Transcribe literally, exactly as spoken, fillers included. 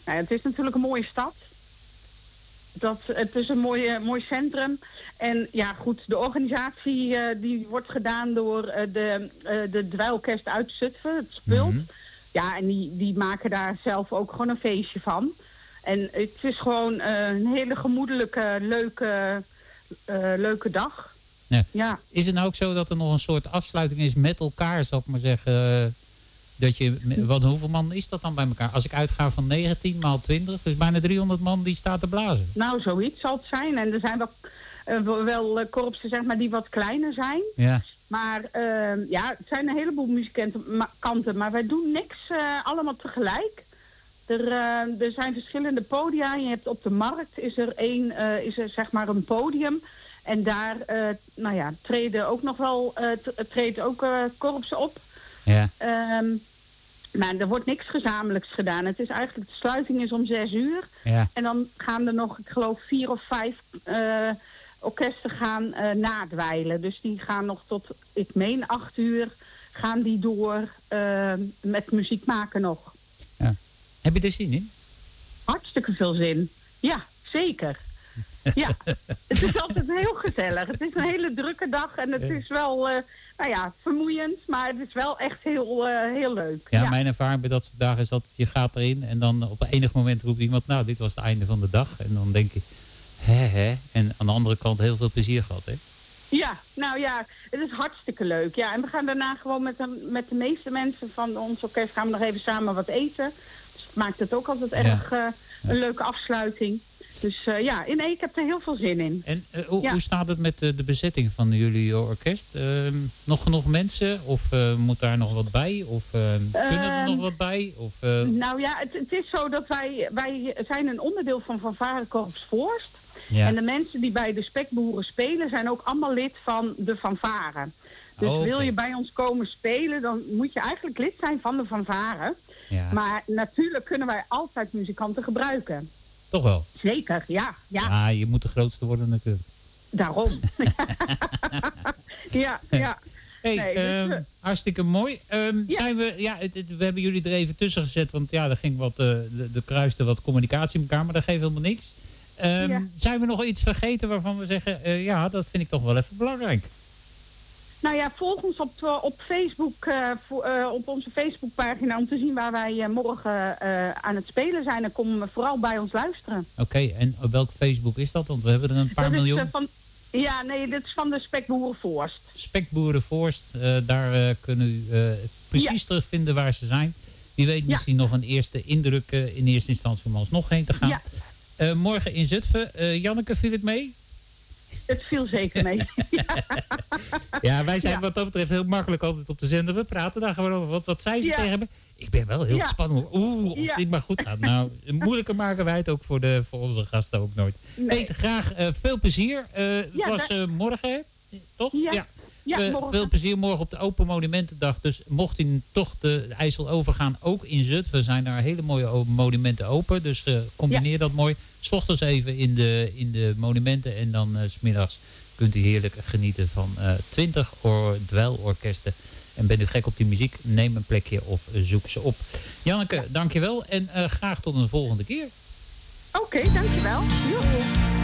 Nou, het is natuurlijk een mooie stad. Dat, het is een mooi, mooi centrum. En ja, goed, de organisatie uh, die wordt gedaan door uh, de, uh, de Dweilorkest uit Zutphen, het Spult. Mm-hmm. Ja, en die, die maken daar zelf ook gewoon een feestje van. En het is gewoon uh, een hele gemoedelijke, leuke, uh, leuke dag. Ja. Ja. Is het nou ook zo dat er nog een soort afsluiting is met elkaar, zal ik maar zeggen... Uh, dat je, wat, hoeveel man is dat dan bij elkaar? Als ik uitga van negentien maal twintig, dus bijna driehonderd man die staat te blazen. Nou, zoiets zal het zijn. En er zijn wel, uh, wel uh, korpsen zeg maar, die wat kleiner zijn. Ja. Maar uh, ja, het zijn een heleboel muzikanten. Maar wij doen niks uh, allemaal tegelijk. Er, uh, er zijn verschillende podia. Je hebt op de markt is er één, uh, is er zeg maar een podium. En daar uh, nou ja, treden ook nog wel uh, t- treden ook uh, korpsen op. Ja. Um, maar er wordt niks gezamenlijks gedaan. Het is eigenlijk, de sluiting is om zes uur. Ja. En dan gaan er nog, ik geloof, vier of vijf uh, orkesten gaan uh, nadwijlen. Dus die gaan nog tot, ik meen, acht uur gaan die door uh, met muziek maken nog. Ja. Heb je er zin in? Hartstikke veel zin. Ja, zeker. Ja, het is altijd heel gezellig. Het is een hele drukke dag en het is wel, uh, nou ja, vermoeiend, maar het is wel echt heel, uh, heel leuk. Ja, ja, mijn ervaring bij dat soort dagen is dat je gaat erin en dan op enig moment roept iemand, nou, dit was het einde van de dag. En dan denk je, hè, hè. En aan de andere kant heel veel plezier gehad, hè? Ja, nou ja, het is hartstikke leuk. Ja, en we gaan daarna gewoon met de, met de meeste mensen van ons orkest gaan we nog even samen wat eten. Dus dat maakt het ook altijd erg uh, een leuke afsluiting. Dus uh, ja, nee, ik heb er heel veel zin in. En uh, hoe, ja. hoe staat het met de, de bezetting van jullie orkest? Uh, nog genoeg mensen? Of uh, moet daar nog wat bij? Of uh, kunnen er uh, nog wat bij? Of, uh... Nou ja, het, het is zo dat wij, wij zijn een onderdeel van Fanfarekorps Voorst. Ja. En de mensen die bij de Spekboeren spelen zijn ook allemaal lid van de fanfare. Dus oh, okay. wil je bij ons komen spelen, dan moet je eigenlijk lid zijn van de fanfare. Ja. Maar natuurlijk kunnen wij altijd muzikanten gebruiken. Toch wel? Zeker, ja. Ja, ja je moet de grootste worden natuurlijk. Daarom. ja, ja. Hey, nee, dus, um, uh, hartstikke mooi. Um, ja. Zijn we, ja, het, het, we hebben jullie er even tussen gezet, want ja, er ging wat, uh, de, de kruiste wat communicatie in elkaar, maar dat geeft helemaal niks. Um, ja. Zijn we nog iets vergeten waarvan we zeggen, uh, ja, dat vind ik toch wel even belangrijk? Nou ja, volg ons op, uh, op Facebook, uh, voor, uh, op onze Facebookpagina om te zien waar wij uh, morgen uh, aan het spelen zijn. En kom vooral bij ons luisteren. Oké, okay, en op welk Facebook is dat? Want we hebben er een paar dat miljoen. Is, uh, van, ja, nee, dit is van de Spekboerenvorst. Spekboerenvorst, uh, daar uh, kunnen u uh, precies ja. terugvinden waar ze zijn. Wie weet misschien ja. nog een eerste indruk uh, in eerste instantie om alsnog heen te gaan. Ja. Uh, morgen in Zutphen. Uh, Janneke, viel het mee? Het viel zeker mee. ja. ja, wij zijn ja. wat dat betreft heel makkelijk altijd op de zender. We praten daar gewoon over. Wat, wat zei ze ja. tegen me? Ik ben wel heel ja. gespannen. Oeh, ja. het maar goed. Nou, nou, moeilijker maken wij het ook voor, de, voor onze gasten ook nooit. Nee. Peter, graag uh, veel plezier. Uh, ja, het was uh, morgen, hè? Toch? Ja. ja. Ja, uh, veel plezier morgen op de Open Monumentendag. Dus mocht u toch de IJssel overgaan, ook in Zutphen zijn daar hele mooie monumenten open. Dus uh, combineer ja. dat mooi. 's Ochtends even in de, in de monumenten en dan uh, 's middags kunt u heerlijk genieten van uh, twintig or, dweilorkesten. En bent u gek op die muziek, neem een plekje of uh, zoek ze op. Janneke, ja. dankjewel en uh, graag tot een volgende keer. Oké, okay, dankjewel. Joe.